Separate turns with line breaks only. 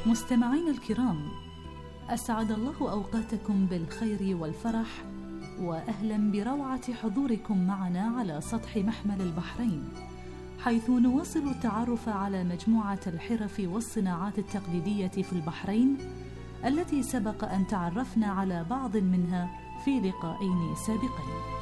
مستمعين الكرام، أسعد الله أوقاتكم بالخير والفرح، وأهلا بروعة حضوركم معنا على سطح محمل البحرين، حيث نواصل التعرف على مجموعة الحرف والصناعات التقليدية في البحرين التي سبق أن تعرفنا على بعض منها في لقاءين سابقين.